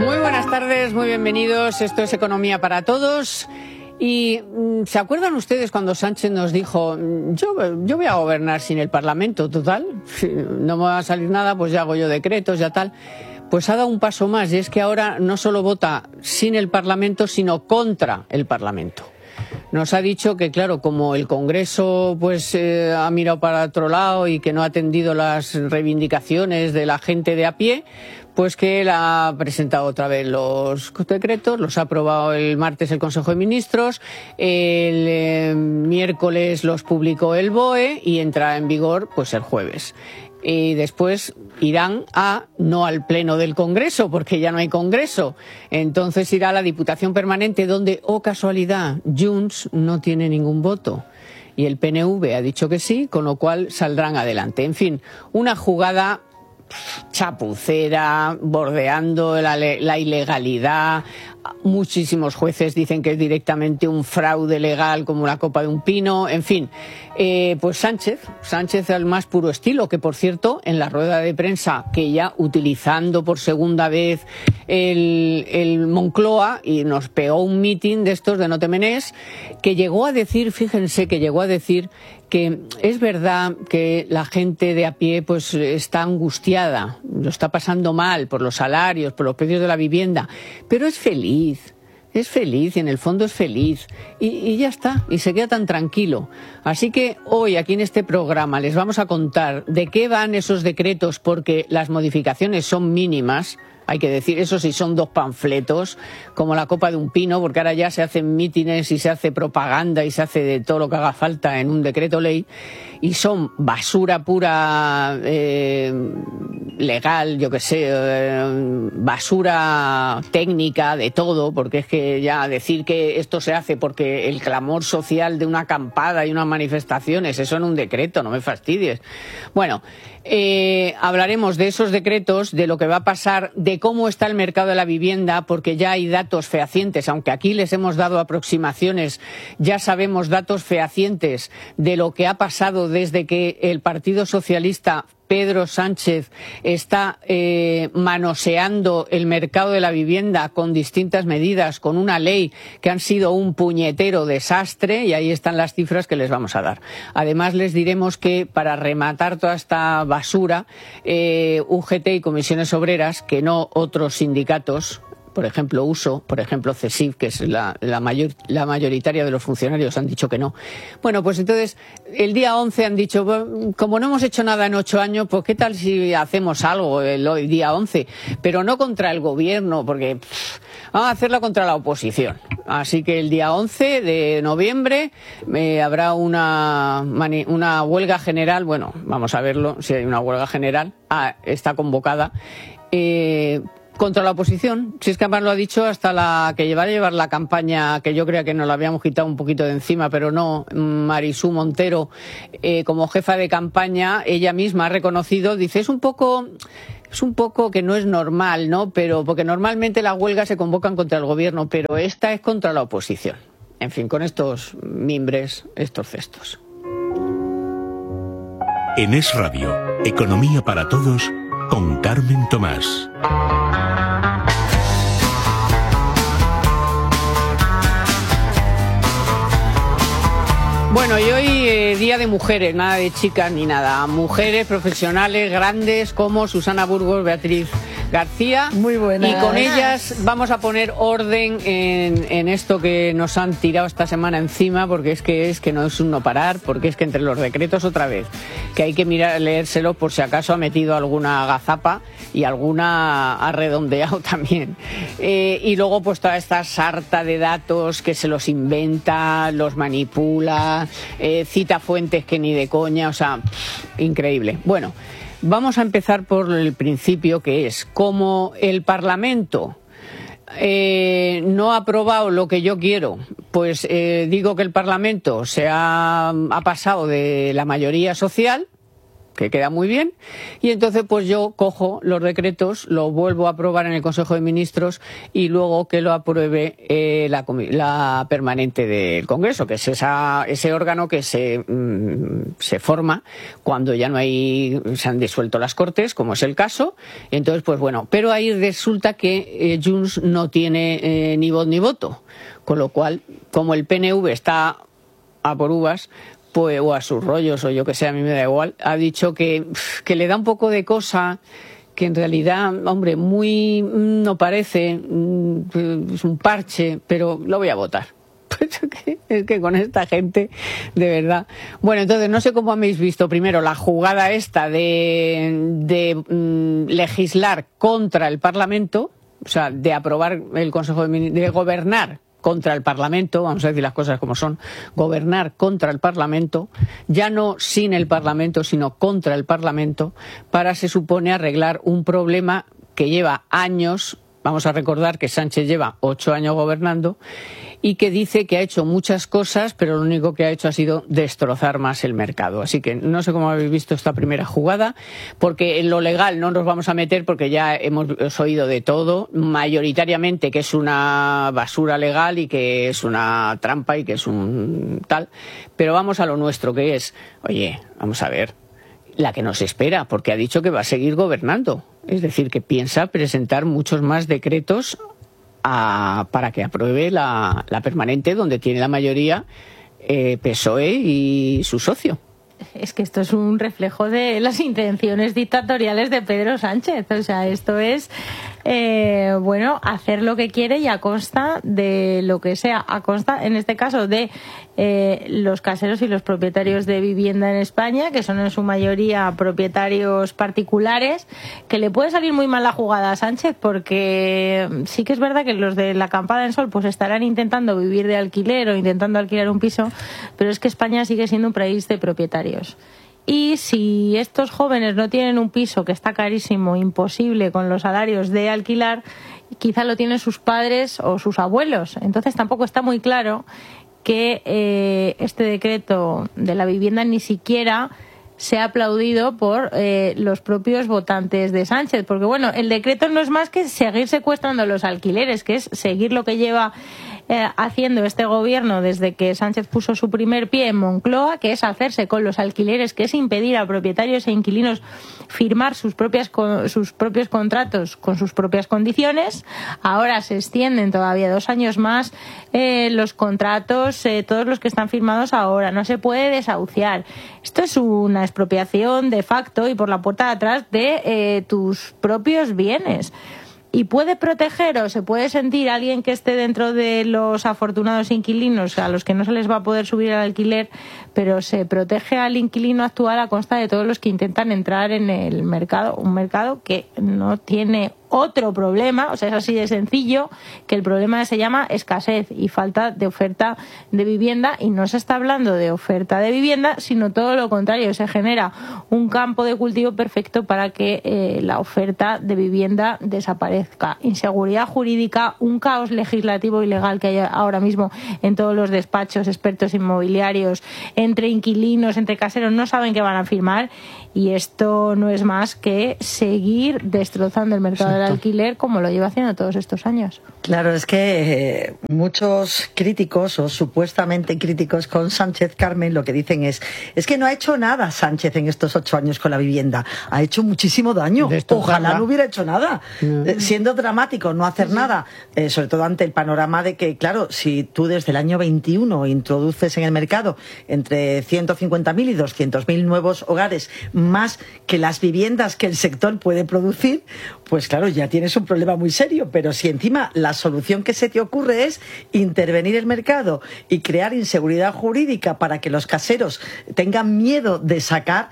Muy buenas tardes, muy bienvenidos. Esto es Economía para Todos. Y ¿se acuerdan ustedes cuando Sánchez nos dijo yo voy a gobernar sin el Parlamento, total? Si no me va a salir nada, pues ya hago yo decretos, ya tal. Pues ha dado un paso más y es que ahora no solo vota sin el Parlamento, sino contra el Parlamento. Nos ha dicho que, claro, como el Congreso pues ha mirado para otro lado y que no ha atendido las reivindicaciones de la gente de a pie, pues que él ha presentado otra vez los decretos, los ha aprobado el martes el Consejo de Ministros, el miércoles los publicó el BOE y entra en vigor pues el jueves. Y después irán no al pleno del Congreso, porque ya no hay Congreso. Entonces irá a la Diputación Permanente, donde, oh casualidad, Junts no tiene ningún voto. Y el PNV ha dicho que sí, con lo cual saldrán adelante. En fin, una jugada chapucera, bordeando la ilegalidad. Muchísimos jueces dicen que es directamente un fraude legal como la copa de un pino. En fin, pues Sánchez al más puro estilo, que por cierto en la rueda de prensa que ya utilizando por segunda vez el Moncloa, y nos pegó un mitin de estos de no te menes, que llegó a decir, fíjense, que que es verdad que la gente de a pie pues está angustiada, lo está pasando mal por los salarios, por los precios de la vivienda, pero es feliz, y en el fondo es feliz, y ya está, y se queda tan tranquilo. Así que hoy aquí en este programa les vamos a contar de qué van esos decretos, porque las modificaciones son mínimas. Hay que decir, eso sí, son 2 panfletos, como la copa de un pino, porque ahora ya se hacen mítines y se hace propaganda y se hace de todo lo que haga falta en un decreto ley, y son basura pura, legal, yo qué sé, basura técnica, de todo, porque es que ya decir que esto se hace porque el clamor social de una acampada y unas manifestaciones, eso en un decreto, no me fastidies. Bueno, hablaremos de esos decretos, de lo que va a pasar, de cómo está el mercado de la vivienda, porque ya hay datos fehacientes, aunque aquí les hemos dado aproximaciones, ya sabemos datos fehacientes de lo que ha pasado desde que el Partido Socialista, Pedro Sánchez, está manoseando el mercado de la vivienda con distintas medidas, con una ley que han sido un puñetero desastre, y ahí están las cifras que les vamos a dar. Además, les diremos que para rematar toda esta basura, UGT y Comisiones Obreras, que no otros sindicatos, por ejemplo USO, por ejemplo CESIF, que es la mayoritaria de los funcionarios, han dicho que no. Bueno, pues entonces el día 11 han dicho, como no hemos hecho nada en 8 años, pues qué tal si hacemos algo el día 11, pero no contra el gobierno, porque vamos a hacerlo contra la oposición. Así que el día 11 de noviembre habrá una huelga general. Bueno, vamos a verlo si hay una huelga general. Está convocada. Contra la oposición, si es que además lo ha dicho hasta la que va a llevar la campaña, que yo creía que nos la habíamos quitado un poquito de encima, pero no, Marisú Montero, como jefa de campaña, ella misma ha reconocido, dice, es un poco que no es normal, ¿no? Pero porque normalmente las huelgas se convocan contra el gobierno, pero esta es contra la oposición. En fin, con estos mimbres, estos cestos. En Es Radio, Economía para Todos, con Carmen Tomás. Bueno, y hoy día de mujeres, nada de chicas ni nada. Mujeres profesionales grandes como Susana Burgos, Beatriz García. Muy buenas. Y con ellas vamos a poner orden en esto que nos han tirado esta semana encima, porque es que no es un no parar, porque es que entre los decretos otra vez, que hay que leérselo por si acaso ha metido alguna gazapa y alguna ha redondeado también. Y luego pues toda esta sarta de datos que se los inventa, los manipula, cita fuentes que ni de coña, o sea, increíble. Bueno, vamos a empezar por el principio, que es como el Parlamento no ha aprobado lo que yo quiero, pues digo que el Parlamento ha pasado de la mayoría social, que queda muy bien, y entonces pues yo cojo los decretos, los vuelvo a aprobar en el Consejo de Ministros y luego que lo apruebe la permanente del Congreso, que es ese órgano que se forma cuando ya se han disuelto las Cortes, como es el caso. Entonces pues bueno, pero ahí resulta que Junts no tiene ni voz ni voto, con lo cual, como el PNV está a por uvas, pues, o a sus rollos, o yo que sé, a mí me da igual, ha dicho que le da un poco de cosa, que en realidad, hombre, muy no parece, es un parche, pero lo voy a votar. Es que con esta gente, de verdad. Bueno, entonces, no sé cómo habéis visto primero la jugada esta de legislar contra el Parlamento, o sea, de aprobar el Consejo de Ministros, de gobernar contra el Parlamento, vamos a decir las cosas como son, gobernar contra el Parlamento, ya no sin el Parlamento, sino contra el Parlamento, para, se supone, arreglar un problema que lleva años. Vamos a recordar que Sánchez lleva 8 años gobernando y que dice que ha hecho muchas cosas, pero lo único que ha hecho ha sido destrozar más el mercado. Así que no sé cómo habéis visto esta primera jugada, porque en lo legal no nos vamos a meter porque ya hemos oído de todo, mayoritariamente que es una basura legal y que es una trampa y que es un tal. Pero vamos a lo nuestro, que es, oye, vamos a ver, la que nos espera, porque ha dicho que va a seguir gobernando. Es decir, que piensa presentar muchos más decretos para que apruebe la permanente, donde tiene la mayoría PSOE y su socio. Es que esto es un reflejo de las intenciones dictatoriales de Pedro Sánchez. O sea, esto es, hacer lo que quiere y a costa de lo que sea. A costa, en este caso, de los caseros y los propietarios de vivienda en España, que son en su mayoría propietarios particulares, que le puede salir muy mal la jugada a Sánchez, porque sí que es verdad que los de la acampada en Sol pues estarán intentando vivir de alquiler o intentando alquilar un piso, pero es que España sigue siendo un país de propietarios. Y si estos jóvenes no tienen un piso, que está carísimo, imposible con los salarios de alquilar, quizá lo tienen sus padres o sus abuelos. Entonces tampoco está muy claro que este decreto de la vivienda ni siquiera sea aplaudido por los propios votantes de Sánchez, porque bueno, el decreto no es más que seguir secuestrando los alquileres, que es seguir lo que lleva haciendo este gobierno desde que Sánchez puso su primer pie en Moncloa, que es hacerse con los alquileres, que es impedir a propietarios e inquilinos firmar sus propios contratos con sus propias condiciones. Ahora se extienden todavía 2 años más los contratos, todos los que están firmados ahora. No se puede desahuciar. Esto es una expropiación de facto y por la puerta de atrás de tus propios bienes. Y puede proteger o se puede sentir alguien que esté dentro de los afortunados inquilinos a los que no se les va a poder subir el alquiler, pero se protege al inquilino actual a costa de todos los que intentan entrar en el mercado, un mercado que no tiene otro problema, o sea, es así de sencillo, que el problema se llama escasez y falta de oferta de vivienda, y no se está hablando de oferta de vivienda, sino todo lo contrario, se genera un campo de cultivo perfecto para que la oferta de vivienda desaparezca. Inseguridad jurídica, un caos legislativo y legal que hay ahora mismo en todos los despachos, expertos inmobiliarios, entre inquilinos, entre caseros, no saben qué van a firmar, y esto no es más que seguir destrozando el mercado del alquiler como lo lleva haciendo todos estos años. Claro, es que muchos críticos o supuestamente críticos con Sánchez, Carmen, lo que dicen es que no ha hecho nada Sánchez en estos 8 años con la vivienda. Ha hecho muchísimo daño. Ojalá no hubiera hecho nada. Siendo dramático no hacer nada, sobre todo ante el panorama de que, claro, si tú desde el año 21 introduces en el mercado entre 150.000 y 200.000 nuevos hogares, más que las viviendas que el sector puede producir, pues claro, ya tienes un problema muy serio. Pero si encima la solución que se te ocurre es intervenir el mercado y crear inseguridad jurídica para que los caseros tengan miedo de sacar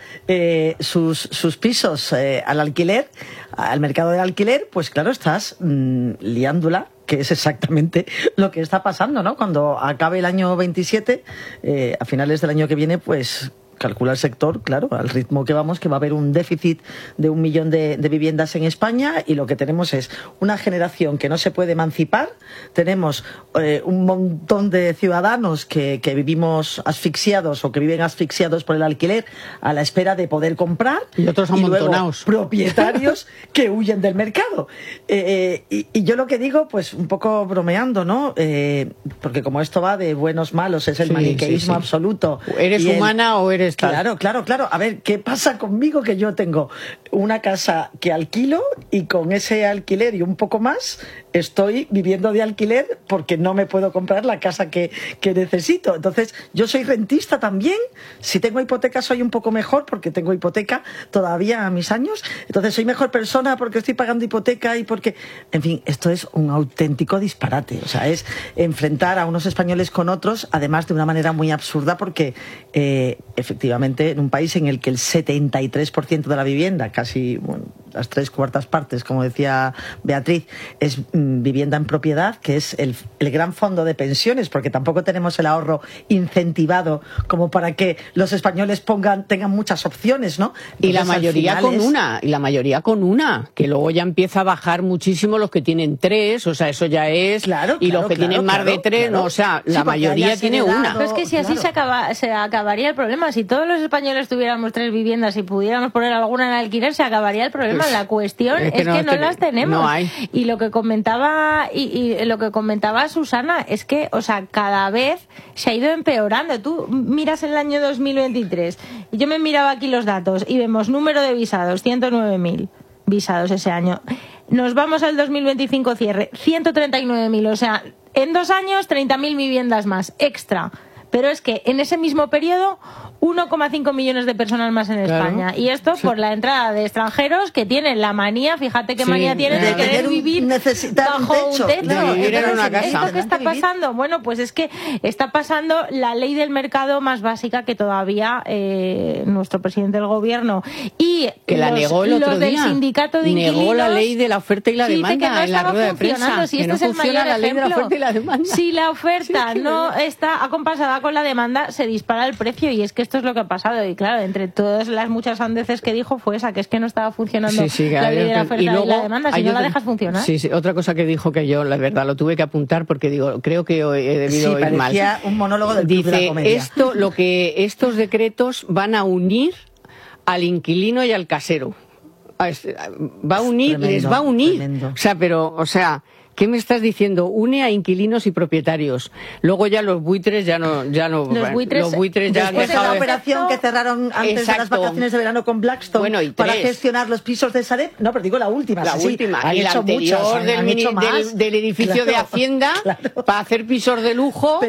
sus pisos al alquiler, al mercado del alquiler, pues claro, estás liándola, que es exactamente lo que está pasando, ¿no? Cuando acabe el año 27, a finales del año que viene, pues calcula el sector, claro, al ritmo que vamos, que va a haber un déficit de 1 millón de viviendas en España, y lo que tenemos es una generación que no se puede emancipar, tenemos un montón de ciudadanos que vivimos asfixiados o que viven asfixiados por el alquiler a la espera de poder comprar, y otros amontonados, propietarios que huyen del mercado. Y yo lo que digo, pues un poco bromeando, ¿no? Porque como esto va de buenos, malos, es el maniqueísmo absoluto. ¿Eres humana o eres tal? Claro. A ver, ¿qué pasa conmigo? Que yo tengo una casa que alquilo, y con ese alquiler y un poco más estoy viviendo de alquiler porque no me puedo comprar la casa que necesito. Entonces, yo soy rentista también. Si tengo hipoteca soy un poco mejor porque tengo hipoteca todavía a mis años. Entonces, soy mejor persona porque estoy pagando hipoteca y porque... En fin, esto es un auténtico disparate. O sea, es enfrentar a unos españoles con otros, además de una manera muy absurda, porque efectivamente en un país en el que el 73% de la vivienda, casi las 3/4 partes, como decía Beatriz, es vivienda en propiedad, que es el gran fondo de pensiones, porque tampoco tenemos el ahorro incentivado como para que los españoles tengan muchas opciones, ¿no? Entonces, y la mayoría con una, que luego ya empieza a bajar muchísimo los que tienen 3, o sea, eso ya es, y los que tienen más de 3, no, o sea, la mayoría tiene una. Pero es que si así se acabaría el problema. Si todos los españoles tuviéramos 3 viviendas y pudiéramos poner alguna en alquiler, se acabaría el problema. La cuestión es que no las tenemos. No hay. Y lo que comentaba Susana es que, o sea, cada vez se ha ido empeorando. Tú miras el año 2023 y yo me miraba aquí los datos y vemos número de visados, 109.000 visados ese año. Nos vamos al 2025 cierre, 139.000, o sea, en 2 años 30.000 viviendas más extra. Pero es que en ese mismo periodo 1,5 millones de personas más en España. Y esto por la entrada de extranjeros que tienen la manía, fíjate qué manía tienen de querer vivir bajo un techo. De vivir en una casa. ¿Esto qué está pasando? Bueno, pues es que está pasando la ley del mercado más básica que todavía nuestro presidente del gobierno y que la negó el otro del día. sindicato de inquilinos. Negó la ley de la oferta y la demanda en la rueda de prensa. Si este es el mayor la ley de la oferta y la demanda. Si la oferta no está acompasada con la demanda, se dispara el precio, y es que esto es lo que ha pasado. Y claro, entre todas las muchas sandeces que dijo fue esa, que es que no estaba funcionando la ley de la oferta y la demanda, si no la dejas funcionar. Sí, otra cosa que dijo, que yo la verdad lo tuve que apuntar porque digo, creo que he debido ir mal. Un monólogo del Club de la Comedia. Estos decretos van a unir al inquilino y al casero. Va a unir, les va a unir. Tremendo. O sea, ¿qué me estás diciendo? Une a inquilinos y propietarios. Luego ya los buitres ya no. Los buitres ya han después de dejado la de... operación que cerraron antes de las vacaciones de verano con Blackstone para gestionar los pisos de Sareb. No, pero digo la última. Y la anterior del edificio de Hacienda para hacer pisos de lujo.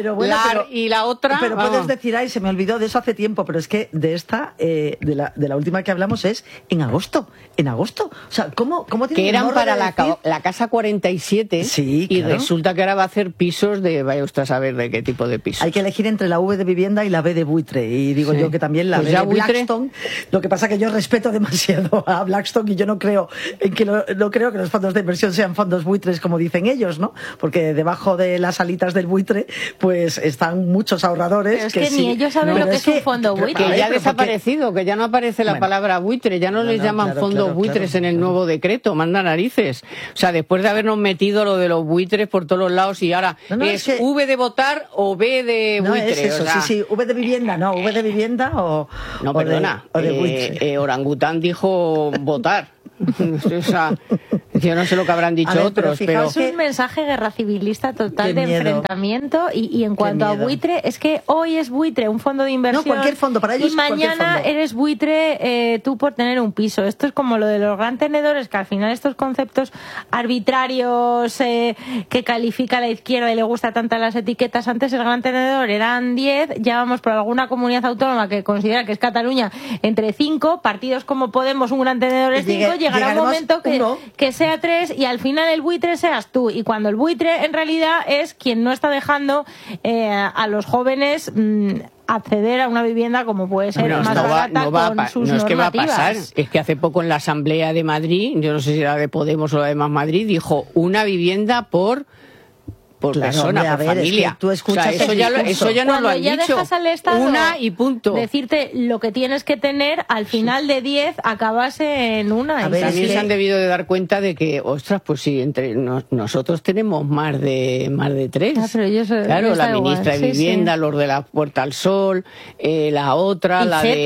Y la otra. Pero puedes decir, se me olvidó de eso hace tiempo, pero es que de esta, de la última que hablamos es en agosto. O sea, ¿cómo tiene que eran para la casa 47? Sí, y resulta que ahora va a hacer pisos de, vaya usted a saber de qué tipo de pisos. Hay que elegir entre la V de vivienda y la B de buitre, y digo yo que también la B de Blackstone. Lo que pasa que yo respeto demasiado a Blackstone y yo no creo que los fondos de inversión sean fondos buitres como dicen ellos, ¿no? Porque debajo de las alitas del buitre pues están muchos ahorradores. Pero es que ni ellos saben lo que es un fondo buitre. Que ya ha desaparecido, que ya no aparece la palabra buitre, ya no les llaman fondos buitres en el nuevo decreto, manda narices. O sea, después de habernos metido lo de los buitres por todos los lados y ahora es que V de votar o B de buitre. Es eso, sí, V de vivienda, V de vivienda o... No, perdona, o de buitre. Orangután dijo votar. O sea, yo no sé lo que habrán dicho otros, pero es un mensaje guerra civilista total de enfrentamiento. Y en cuanto a buitre, es que hoy es buitre un fondo de inversión, cualquier fondo para ellos, y mañana eres buitre tú por tener un piso. Esto es como lo de los gran tenedores, que al final estos conceptos arbitrarios que califica la izquierda y le gusta tanto las etiquetas. Antes el gran tenedor eran 10, ya vamos por alguna comunidad autónoma que considera que es Cataluña entre 5, partidos como Podemos un gran tenedor es 5, llegará un momento que sea 3 y al final el buitre seas tú, y cuando el buitre en realidad es quien no está dejando a los jóvenes acceder a una vivienda como puede ser más barata con sus normativas. No es que va a pasar, es que hace poco en la Asamblea de Madrid, yo no sé si era de Podemos o la de Más Madrid, dijo una vivienda por por Claro, persona, hombre, a por ver, familia. es que tú escuchas o sea, eso, el eso discurso. ya nos lo han ya dicho. dejas al Estado Una y punto. decirte lo que tienes que tener, al final de 10 acabas en una. A ver, También se han debido de dar cuenta de que, ostras, pues sí, entre nosotros tenemos más de 3. Ah, pero ellos, claro, la igual. ministra de Vivienda, sí. los de la Puerta al Sol, la otra, la de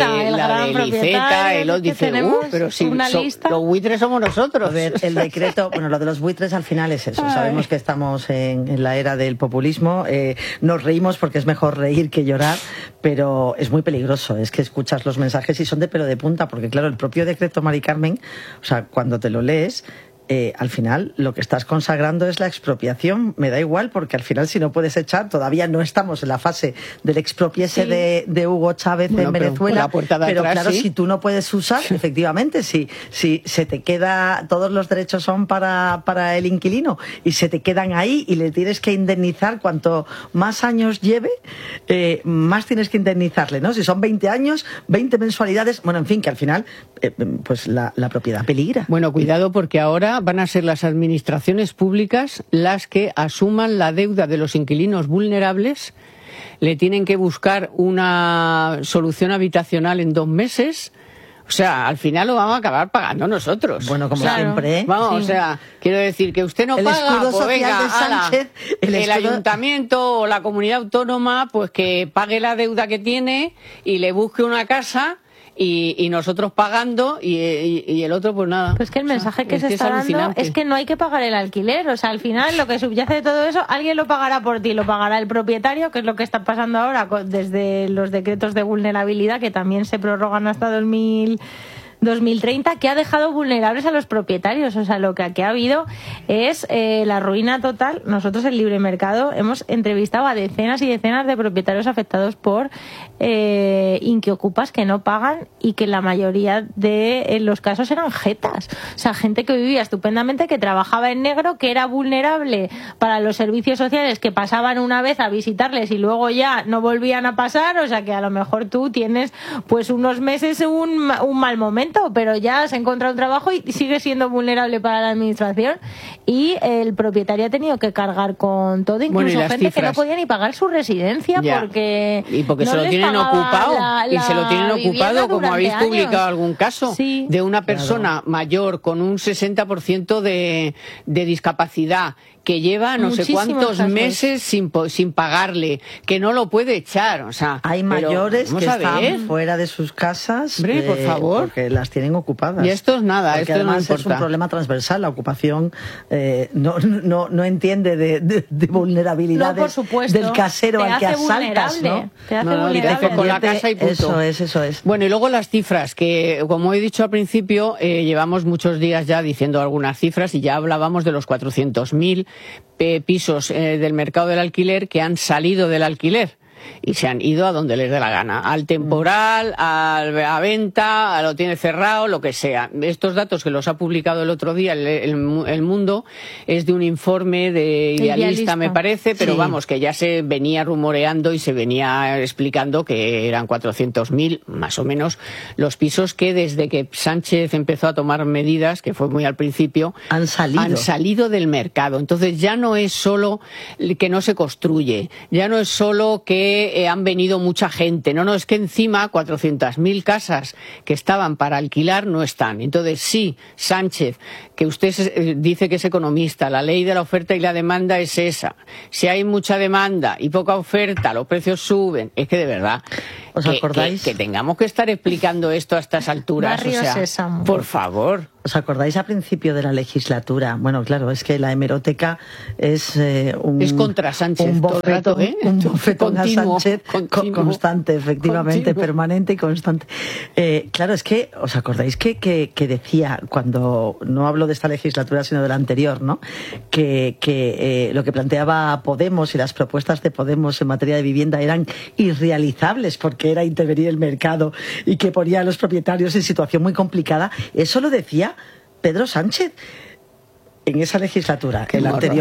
ICETA, el otro dice, pero si los buitres somos nosotros. A ver, el decreto, bueno, lo de los buitres al final es eso. Sabemos que estamos en la era del populismo. Nos reímos porque es mejor reír que llorar, pero es muy peligroso. Es que escuchas los mensajes y son de pelo de punta, porque claro, el propio decreto, Mari Carmen, o sea, cuando te lo lees, al final lo que estás consagrando es la expropiación. Me da igual, porque al final si no puedes echar, todavía no estamos en la fase del expropiese de Hugo Chávez en Venezuela, pero claro, si tú no puedes usar, efectivamente, si se te queda, todos los derechos son para el inquilino y se te quedan ahí y le tienes que indemnizar, cuanto más años lleve, más tienes que indemnizarle, ¿no? Si son 20 años, 20 mensualidades, bueno, en fin, que al final pues la propiedad peligra. Bueno, cuidado, porque ahora van a ser las administraciones públicas las que asuman la deuda de los inquilinos vulnerables, le tienen que buscar una solución habitacional en 2 meses. O sea, al final lo vamos a acabar pagando nosotros. Bueno, como siempre. Vamos, o sea, quiero decir que usted no paga, pues venga, de Sánchez, el ayuntamiento o la comunidad autónoma, pues que pague la deuda que tiene y le busque una casa. Y nosotros pagando y el otro pues nada. Pues que el mensaje que se está dando es que no hay que pagar el alquiler. O sea, al final lo que subyace de todo eso, alguien lo pagará por ti, lo pagará el propietario, que es lo que está pasando ahora desde los decretos de vulnerabilidad, que también se prorrogan hasta 2030, que ha dejado vulnerables a los propietarios. O sea, lo que aquí ha habido es la ruina total. Nosotros en Libre Mercado hemos entrevistado a decenas y decenas de propietarios afectados por inquiocupas que no pagan y que la mayoría de los casos eran jetas. O sea, gente que vivía estupendamente, que trabajaba en negro, que era vulnerable para los servicios sociales, que pasaban una vez a visitarles y luego ya no volvían a pasar. O sea, que a lo mejor tú tienes pues unos meses un mal momento, pero ya has encontrado un trabajo y sigue siendo vulnerable para la administración, y el propietario ha tenido que cargar con todo, incluso gente que no podía ni pagar su residencia porque no se lo tienen ocupado y se lo tienen ocupado, como habéis publicado algún caso de una persona mayor con un 60% de discapacidad, que lleva no sé cuántos meses sin pagarle, que no lo puede echar. O sea, hay mayores que están fuera de sus casas, por favor, porque las tienen ocupadas. Y esto es nada, porque esto además no importa. Es un problema transversal. La ocupación no entiende de vulnerabilidad del casero al que asaltas, ¿no? Te hace vulnerable. Con la casa y punto. Eso es. Bueno, y luego las cifras, que como he dicho al principio, llevamos muchos días ya diciendo algunas cifras y ya hablábamos de los 400.000 pisos del mercado del alquiler que han salido del alquiler y se han ido a donde les dé la gana, al temporal, a venta, a lo tiene cerrado, lo que sea. Estos datos que los ha publicado el otro día el Mundo es de un informe de Idealista, me parece, pero vamos, que ya se venía rumoreando y se venía explicando que eran 400.000, más o menos, los pisos que desde que Sánchez empezó a tomar medidas, que fue muy al principio, han salido del mercado. Entonces ya no es solo que no se construye, ya no es solo que han venido mucha gente. No, es que encima 400.000 casas que estaban para alquilar no están. Entonces sí, Sánchez, que usted dice que es economista, la ley de la oferta y la demanda es esa. Si hay mucha demanda y poca oferta, los precios suben. Es que de verdad, ¿os acordáis? Que tengamos que estar explicando esto a estas alturas. Barrio Sésamo. Por favor. ¿Os acordáis a principio de la legislatura? Bueno, claro, es que la hemeroteca es es contra Sánchez, un bofetón, un bofetón a Sánchez constante, efectivamente, permanente y constante. Claro, es que, ¿os acordáis que decía, cuando, no hablo de esta legislatura, sino de la anterior, ¿no? Que lo que planteaba Podemos y las propuestas de Podemos en materia de vivienda eran irrealizables porque era intervenir el mercado y que ponía a los propietarios en situación muy complicada? Eso lo decía Pedro Sánchez en esa legislatura, en la anterior.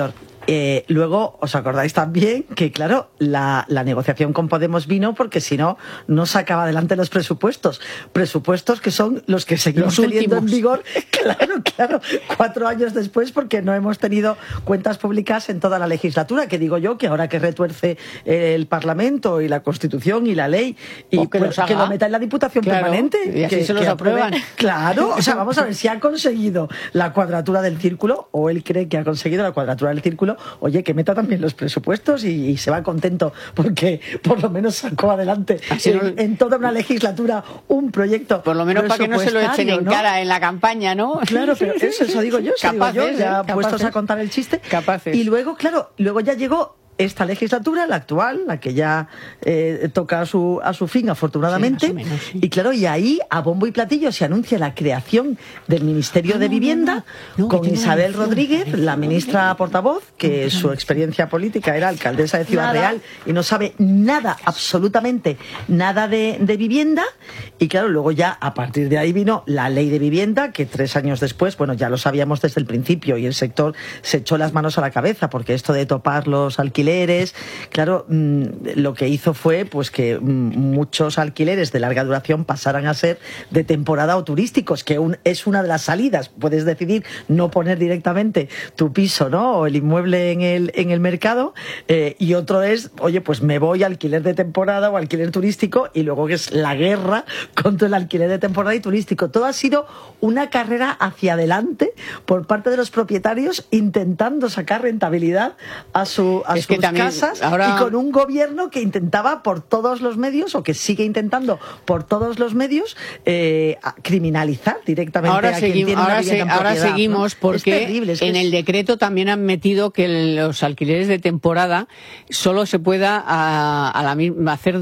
Luego, ¿os acordáis también que, claro, la negociación con Podemos vino porque si no, no sacaba adelante los presupuestos? Presupuestos que son los que seguimos teniendo en vigor, claro, 4 años después, porque no hemos tenido cuentas públicas en toda la legislatura, que digo yo que ahora que retuerce el Parlamento y la Constitución y la ley, y que lo meta en la Diputación permanente. Y así se los aprueban. Claro, o sea, vamos a ver si ha conseguido la cuadratura del círculo, o él cree que ha conseguido la cuadratura del círculo. Oye, que meta también los presupuestos y se va contento porque por lo menos sacó adelante en toda una legislatura un proyecto. Por lo menos para que no se lo echen en cara en la campaña, ¿no? Claro, pero eso digo yo, ya puestos a contar el chiste. Capaces. Y luego, claro, ya llegó esta legislatura, la actual, la que ya toca a su fin, afortunadamente. Sí, más o menos, sí. Y claro, y ahí, a bombo y platillo, se anuncia la creación del Ministerio de Vivienda con Isabel Rodríguez, la ministra portavoz, que su experiencia política era alcaldesa de Ciudad Real y no sabe nada, absolutamente nada de vivienda. Y claro, luego ya, a partir de ahí vino la ley de vivienda, que 3 años después, bueno, ya lo sabíamos desde el principio, y el sector se echó las manos a la cabeza, porque esto de topar los alquileres, claro, lo que hizo fue pues que muchos alquileres de larga duración pasaran a ser de temporada o turísticos, que es una de las salidas. Puedes decidir no poner directamente tu piso, ¿no?, o el inmueble en el mercado, y otro es, oye, pues me voy a alquiler de temporada o alquiler turístico, y luego que es la guerra contra el alquiler de temporada y turístico. Todo ha sido una carrera hacia adelante por parte de los propietarios, intentando sacar rentabilidad a sus casas, y con un gobierno que intentaba por todos los medios, o que sigue intentando por todos los medios, criminalizar directamente a quien tiene una vivienda en propiedad. Ahora seguimos, ¿no? Porque es terrible, en el decreto también han metido que los alquileres de temporada solo se pueda hacer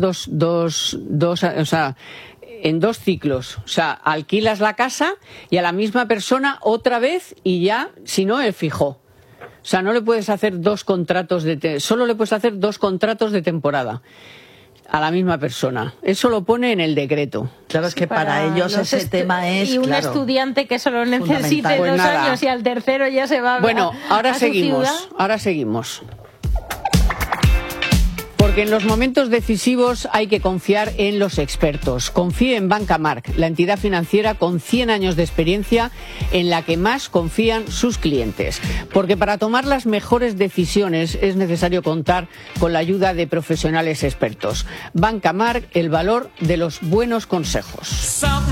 en 2 ciclos. O sea, alquilas la casa y a la misma persona otra vez, y ya, si no, el fijo. O sea, no le puedes hacer 2 contratos solo le puedes hacer 2 contratos de temporada a la misma persona. Eso lo pone en el decreto. Claro, es que para ellos ese tema es, y un estudiante que solo necesite 2 años y al tercero ya se va ahora seguimos. Porque en los momentos decisivos hay que confiar en los expertos. Confíe en Banca March, la entidad financiera con 100 años de experiencia en la que más confían sus clientes. Porque para tomar las mejores decisiones es necesario contar con la ayuda de profesionales expertos. Banca March, el valor de los buenos consejos.